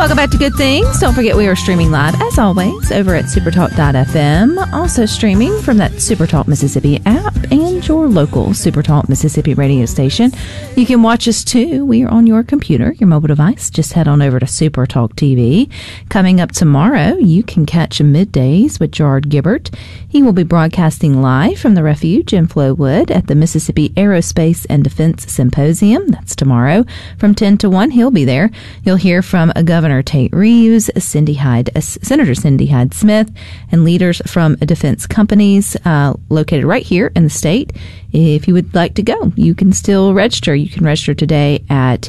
Welcome back to Good Things. Don't forget we are streaming live, as always, over at supertalk.fm. Also streaming from that Supertalk Mississippi app and your local Supertalk Mississippi radio station. You can watch us, too. We are on your computer, your mobile device. Just head on over to Supertalk TV. Coming up tomorrow, you can catch Middays with Gerard Gibbert. He will be broadcasting live from the Refuge in Flowood at the Mississippi Aerospace and Defense Symposium. That's tomorrow from 10 to 1. He'll be there. You'll hear from Governor Tate Reeves, Senator Cindy Hyde-Smith, and leaders from defense companies located right here in the state. If you would like to go, you can still register. You can register today at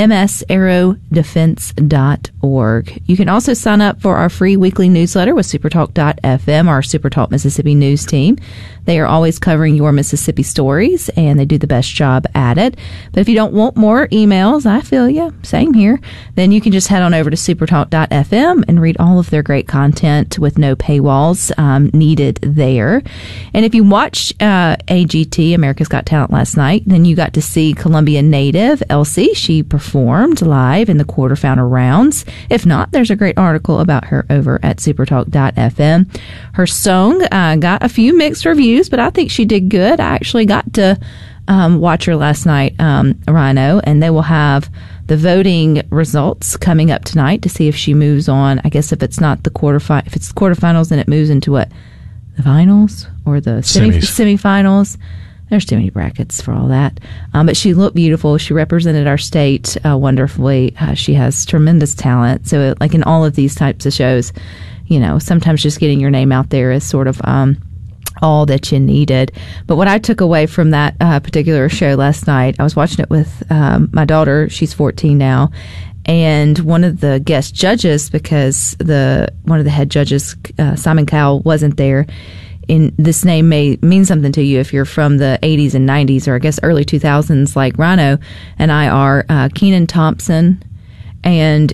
msaerodefense.org. You can also sign up for our free weekly newsletter with supertalk.fm, our Supertalk Mississippi news team. They are always covering your Mississippi stories, and they do the best job at it. But if you don't want more emails, I feel you, same here, then you can just head on over to supertalk.fm and read all of their great content with no paywalls needed there. And if you watched AGT, America's Got Talent, last night, then you got to see Columbia native Elsie. She performed live in the quarterfinal rounds. If not, there's a great article about her over at supertalk.fm. Her song got a few mixed reviews, but I think she did good. I actually got to watch her last night, Rhino, and they will have the voting results coming up tonight to see if she moves on. I guess if it's not the if it's the quarterfinals, then it moves into what? The finals or the semifinals. There's too many brackets for all that. But she looked beautiful. She represented our state wonderfully. She has tremendous talent. So like in all of these types of shows, you know, sometimes just getting your name out there is sort of all that you needed. But what I took away from that particular show last night, I was watching it with my daughter. She's 14 now. And one of the guest judges, because one of the head judges, Simon Cowell, wasn't there. And this name may mean something to you if you're from the 80s and 90s, or I guess early 2000s, like Rhino and I are. Kenan Thompson. And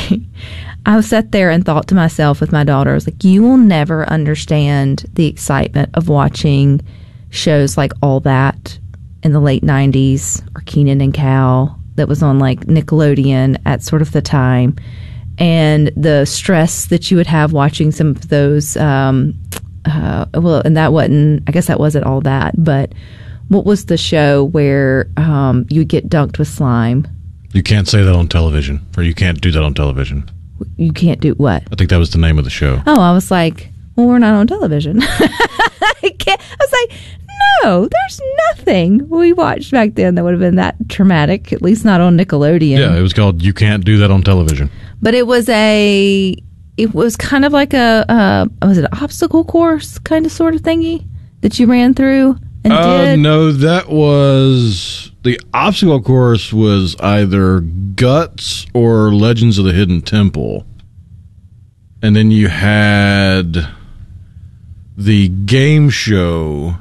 I sat there and thought to myself with my daughter, I was like, you will never understand the excitement of watching shows like All That in the late 90s, or Kenan and Cal that was on like Nickelodeon at sort of the time, and the stress that you would have watching some of those. Well, and that wasn't, I guess that wasn't All That, but what was the show where you get dunked with slime? You can't say that on television, or you can't do that on television. You can't do what? I think that was the name of the show. Oh, I was like, well, we're not on television. I was like, no, there's nothing we watched back then that would have been that traumatic, at least not on Nickelodeon. Yeah, it was called You Can't Do That on Television. But it was kind of like was it an obstacle course kind of sort of thingy that you ran through and did? No, that was, the obstacle course was either Guts or Legends of the Hidden Temple. And then you had the game show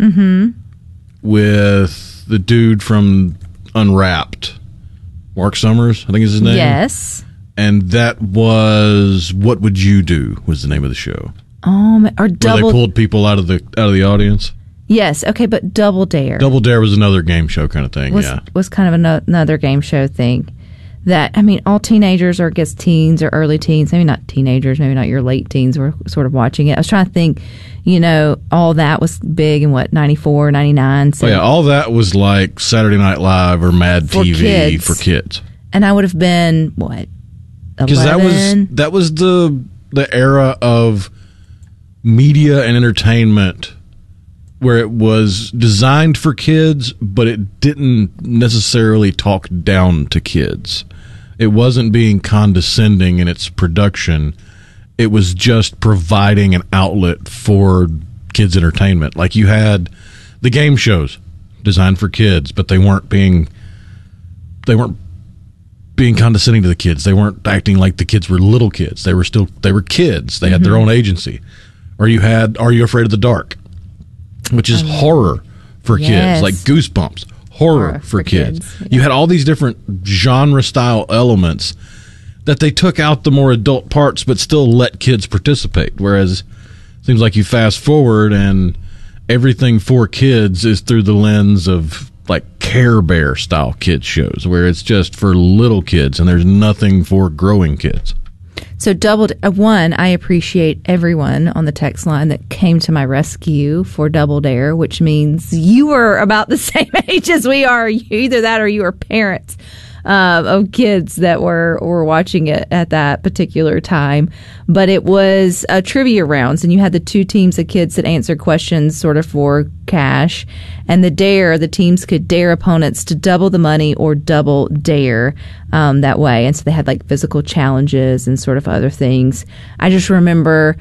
with the dude from Unwrapped. Mark Summers, I think is his name. Yes. And that was What Would You Do was the name of the show. Or Double. Where they pulled people out of the audience. Yes, okay, but Double Dare. Double Dare was another game show kind of thing, was kind of another game show thing. That, I mean, all teenagers, or I guess teens or early teens, maybe not teenagers, maybe not your late teens, were sort of watching it. I was trying to think, you know, All That was big in, 94, 99? So All That was like Saturday Night Live or Mad TV for kids. And I would have been, what, 11? Because that was the era of media and entertainment where it was designed for kids, but it didn't necessarily talk down to kids. It wasn't being condescending in its production. It was just providing an outlet for kids' entertainment. Like you had the game shows designed for kids, but they weren't being condescending to the kids. They weren't acting like the kids were little kids. They were kids. They had their own agency. Or you had Are You Afraid of the Dark? Which is horror for kids, like Goosebumps, horror for kids. Yeah. You had all these different genre-style elements that they took out the more adult parts but still let kids participate, whereas it seems like you fast forward and everything for kids is through the lens of like Care Bear-style kids shows, where it's just for little kids and there's nothing for growing kids. So one, I appreciate everyone on the text line that came to my rescue for Double Dare, which means you were about the same age as we are. Either that or you were parents of kids that were watching it at that particular time. But it was trivia rounds, and you had the two teams of kids that answered questions sort of for cash. And the teams could dare opponents to double the money or double dare that way. And so they had like physical challenges and sort of other things. I just remember,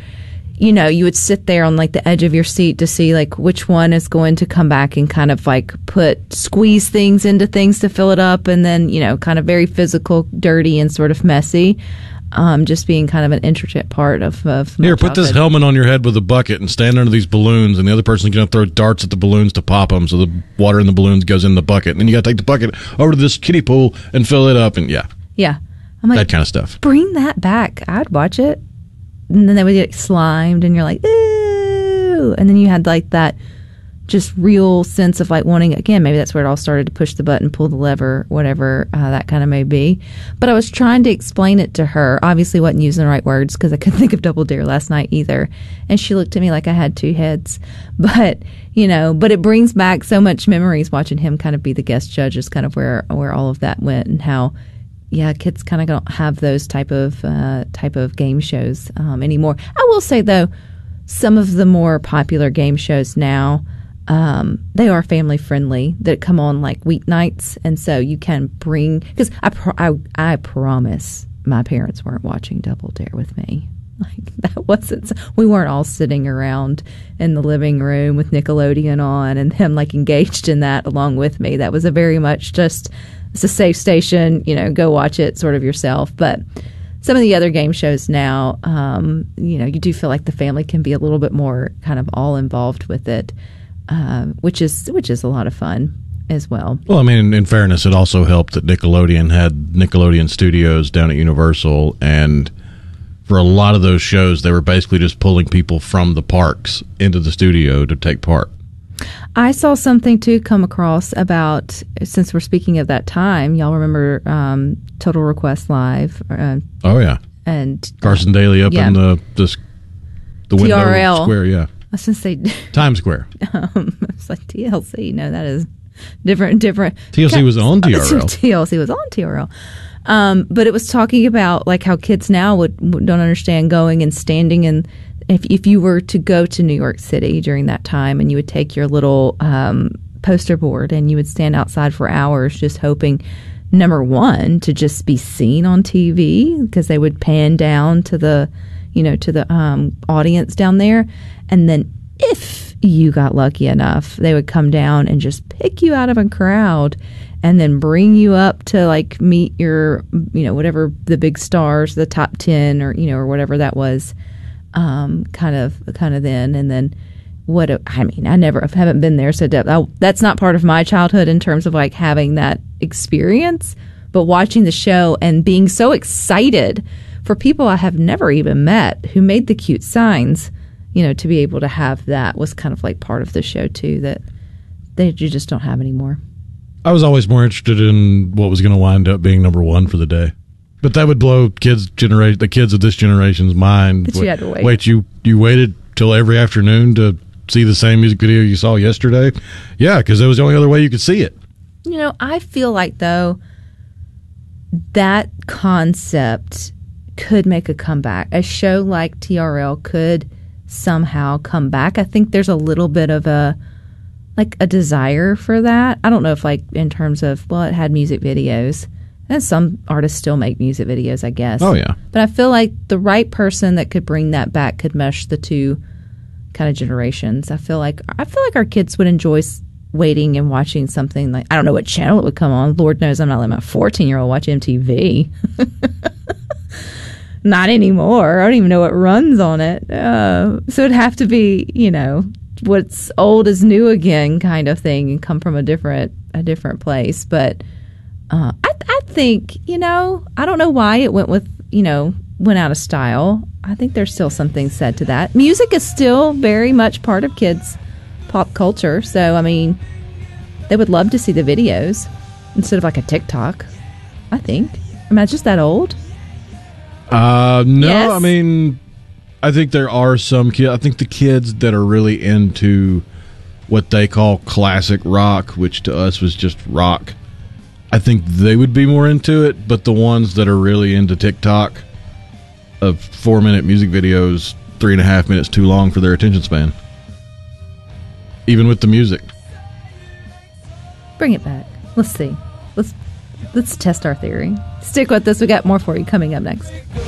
you would sit there on like the edge of your seat to see like which one is going to come back and kind of like squeeze things into things to fill it up. And then, kind of very physical, dirty, and sort of messy. Just being kind of an intricate part of my Here, put this helmet on your head with a bucket and stand under these balloons, and the other person's going to throw darts at the balloons to pop them, so the water in the balloons goes in the bucket. And then you got to take the bucket over to this kiddie pool and fill it up, and yeah. I'm like, that kind of stuff. Bring that back. I'd watch it. And then they would get slimed, and you're like, ooh. And then you had like that just real sense of like wanting, again, maybe that's where it all started, to push the button, pull the lever, whatever that kind of may be. But I was trying to explain it to her. Obviously wasn't using the right words because I couldn't think of Double Dare last night either. And she looked at me like I had two heads. But, but it brings back so much memories watching him kind of be the guest judge is kind of where all of that went, and how, kids kind of don't have those type of game shows anymore. I will say, though, some of the more popular game shows now, they are family friendly, that come on like weeknights, and so you can bring, because I promise my parents weren't watching Double Dare with me. Like, that wasn't, we weren't all sitting around in the living room with Nickelodeon on and them like engaged in that along with me. That was a very much just, it's a safe station, go watch it sort of yourself. But some of the other game shows now, you do feel like the family can be a little bit more kind of all involved with it. Which is a lot of fun as well. Well, I mean, in fairness, it also helped that Nickelodeon had Nickelodeon Studios down at Universal, and for a lot of those shows, they were basically just pulling people from the parks into the studio to take part. I saw something, too, come across about, since we're speaking of that time, y'all remember Total Request Live? Oh, yeah. And Carson Daly up in the window TRL. square, yeah. I was going to say Times Square. It's like TLC. No, that is different. TLC was on TRL. TLC was on TRL. But it was talking about like how kids now don't understand going and standing in. If you were to go to New York City during that time, and you would take your little poster board and you would stand outside for hours, just hoping, number one, to just be seen on TV, because they would pan down to the audience down there. And then if you got lucky enough, they would come down and just pick you out of a crowd and then bring you up to like meet your, whatever the big stars, the top 10 or whatever that was, kind of then. And then I haven't been there. So that's not part of my childhood in terms of like having that experience, but watching the show and being so excited for people I have never even met who made the cute signs, to be able to have that was kind of like part of the show too, that you just don't have anymore. I was always more interested in what was going to wind up being number one for the day, but that would blow the kids of this generation's mind. But you had to wait. Wait, you waited till every afternoon to see the same music video you saw yesterday? Yeah, because that was the only other way you could see it. I feel like, though, that concept could make a comeback. A show like TRL could somehow come back. I think there's a little bit of a desire for that. I don't know if in terms of, it had music videos, and some artists still make music videos, I guess. Oh yeah. But I feel like the right person that could bring that back could mesh the two kind of generations. I feel like our kids would enjoy waiting and watching something like, I don't know what channel it would come on. Lord knows I'm not letting my 14-year-old watch MTV. Not anymore. I don't even know what runs on it. So it'd have to be, what's old is new again kind of thing, and come from a different place. But I think, I don't know why it went out of style. I think there's still something said to that. Music is still very much part of kids' pop culture. So, they would love to see the videos instead of like a TikTok, I think. Am I just that old? No, Yes? I mean, I think there are some kids. I think the kids that are really into what they call classic rock, which to us was just rock, I think they would be more into it. But the ones that are really into TikTok of 4-minute music videos, 3.5 minutes too long for their attention span, even with the music. Bring it back. Let's see. Let's test our theory. Stick with us. We got more for you coming up next.